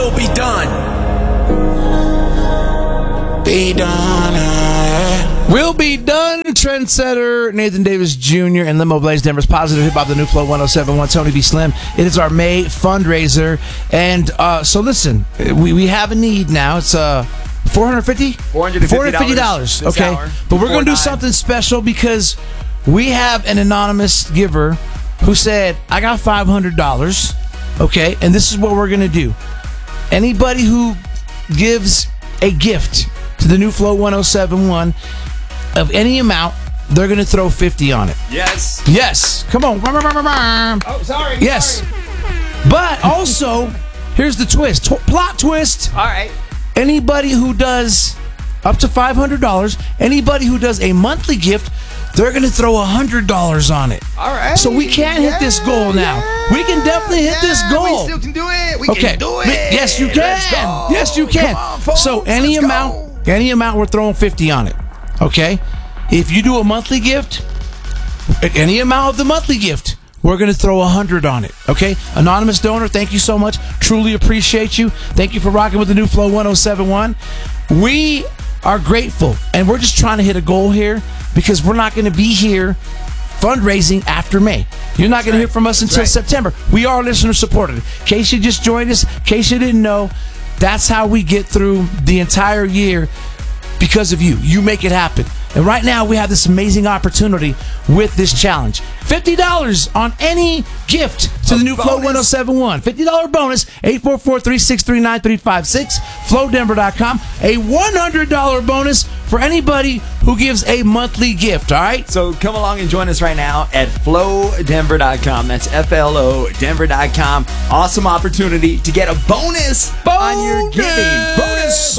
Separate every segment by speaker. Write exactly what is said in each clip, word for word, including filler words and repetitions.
Speaker 1: will be done. Be done. Uh,
Speaker 2: Will be done. Trendsetter Nathan Davis Junior and Limo Blaze, Denver's positive hip hop, the new flow one oh seven point one. Tony B. Slim. It is our May fundraiser, and uh, so listen, we we have a need now. It's uh. four hundred fifty dollars?
Speaker 3: four hundred fifty dollars.
Speaker 2: Okay.
Speaker 3: Hour,
Speaker 2: but we're going to do
Speaker 3: nine.
Speaker 2: something special because we have an anonymous giver who said, I got five hundred dollars. Okay. And this is what we're going to do. Anybody who gives a gift to the new Flow one oh seven point one of any amount, they're going to throw fifty on it.
Speaker 3: Yes.
Speaker 2: Yes. Come on.
Speaker 3: Oh, sorry.
Speaker 2: Yes.
Speaker 3: Sorry.
Speaker 2: But also, here's the twist. Tw- plot twist.
Speaker 3: All right.
Speaker 2: Anybody who does up to five hundred dollars, anybody who does a monthly gift, they're going to throw one hundred dollars on it.
Speaker 3: All right.
Speaker 2: So we can
Speaker 3: yeah,
Speaker 2: hit this goal now.
Speaker 3: Yeah,
Speaker 2: we can definitely hit
Speaker 3: yeah,
Speaker 2: this goal.
Speaker 3: We still can do it. We
Speaker 2: okay.
Speaker 3: can do it.
Speaker 2: Yes, you can.
Speaker 3: Let's go.
Speaker 2: Yes, you can.
Speaker 3: Come on, folks.
Speaker 2: So any
Speaker 3: Let's
Speaker 2: amount,
Speaker 3: go.
Speaker 2: any amount, we're throwing fifty on it. Okay. If you do a monthly gift, any amount of the monthly gift, we're going to throw one hundred on it, okay? Anonymous donor, thank you so much. Truly appreciate you. Thank you for rocking with the new Flow one oh seven point one. We are grateful, and we're just trying to hit a goal here because we're not going to be here fundraising after May. You're not going to hear from us until
Speaker 3: right.
Speaker 2: September. We are listener supported. In case you just joined us, in case you didn't know, that's how we get through the entire year because of you. You make it happen. And right now, we have this amazing opportunity with this challenge. fifty dollars on any gift to the new
Speaker 3: bonus.
Speaker 2: Flow one oh seven point one. fifty dollars bonus, eight four four, three six three, nine three five six, flow denver dot com. A one hundred dollars bonus for anybody who gives a monthly gift, all right?
Speaker 3: So come along and join us right now at flow denver dot com. That's F L O Denver dot com. Awesome opportunity to get a bonus, on your giving. Bonus!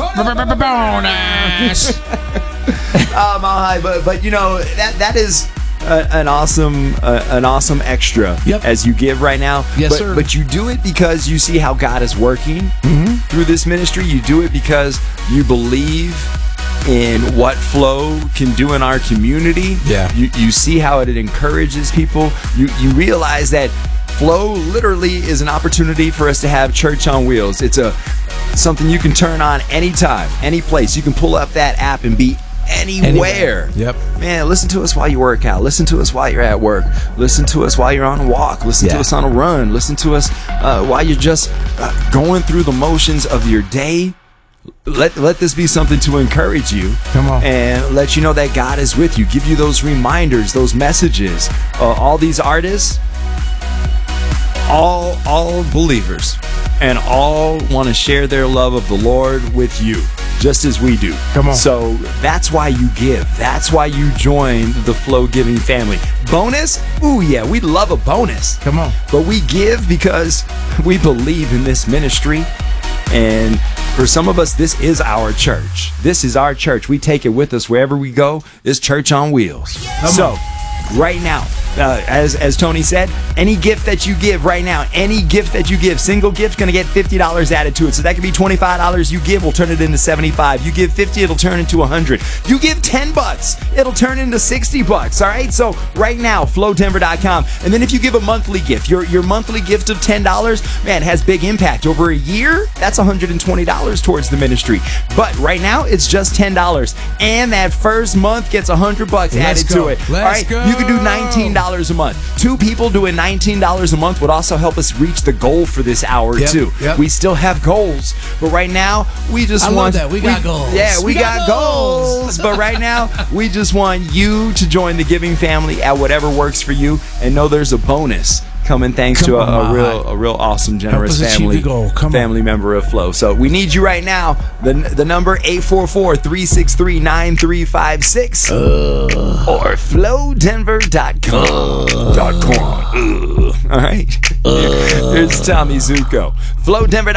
Speaker 2: Bonus!
Speaker 3: um, uh, but but you know that that is uh, an awesome uh, an awesome extra
Speaker 2: Yep.
Speaker 3: as you give right now.
Speaker 2: Yes,
Speaker 3: but,
Speaker 2: sir.
Speaker 3: But you do it because you see how God is working
Speaker 2: Mm-hmm.
Speaker 3: through this ministry. You do it because you believe in what Flow can do in our community.
Speaker 2: Yeah.
Speaker 3: You you see how it encourages people. You you realize that Flow literally is an opportunity for us to have church on wheels. It's a something you can turn on anytime, any place. You can pull up that app and be anywhere.
Speaker 2: Anywhere. Yep.
Speaker 3: Man, listen to us while you work out. Listen to us while you're at work. Listen to us while you're on a walk. Listen
Speaker 2: Yeah.
Speaker 3: to us on a run. Listen to us uh, while you're just uh, going through the motions of your day. Let let this be something to encourage you.
Speaker 2: Come on.
Speaker 3: And let you know that God is with you. Give you those reminders, those messages. Uh, all these artists, all all believers, and all want to share their love of the Lord with you, just as we do.
Speaker 2: Come on.
Speaker 3: So that's why you give. That's why you join the Flow Giving family. Bonus? Ooh, yeah, we love a bonus.
Speaker 2: Come on.
Speaker 3: But we give because we believe in this ministry. And for some of us, this is our church. This is our church. We take it with us wherever we go. It's church on wheels.
Speaker 2: Come
Speaker 3: so,
Speaker 2: on.
Speaker 3: right now, uh, as as Tony said, any gift that you give right now, any gift that you give, single gift, gonna get fifty dollars added to it. So that could be twenty-five dollars you give, will turn it into seventy-five. You give fifty, it'll turn into one hundred. You give ten bucks, it'll turn into sixty bucks. All right. So right now, flow denver dot com, and then if you give a monthly gift, your your monthly gift of ten dollars, man, has big impact over a year. That's one hundred twenty dollars towards the ministry. But right now, it's just ten dollars, and that first month gets one hundred bucks
Speaker 2: Let's
Speaker 3: added
Speaker 2: go.
Speaker 3: to it.
Speaker 2: Let's
Speaker 3: All right.
Speaker 2: go.
Speaker 3: You can do nineteen dollars a month. Two people doing nineteen dollars a month would also help us reach the goal for this hour
Speaker 2: Yep,
Speaker 3: too.
Speaker 2: yep.
Speaker 3: We still have goals, but right now we just
Speaker 2: I love
Speaker 3: want
Speaker 2: that. We got goals.
Speaker 3: Yeah, we,
Speaker 2: We
Speaker 3: got,
Speaker 2: got
Speaker 3: goals.
Speaker 2: goals.
Speaker 3: But right now we just want you to join the giving family at whatever works for you, and know there's a bonus coming thanks
Speaker 2: Come
Speaker 3: to a,
Speaker 2: on,
Speaker 3: a real
Speaker 2: my.
Speaker 3: a real awesome generous
Speaker 2: us achieve
Speaker 3: family
Speaker 2: the goal. Come on.
Speaker 3: family member of Flow. So we need you right now. The the number eight four four, three six three, nine three five six
Speaker 2: Uh.
Speaker 3: or flow denver dot com. Dot com. All right. Here's Tommy Zuko. flow denver dot com.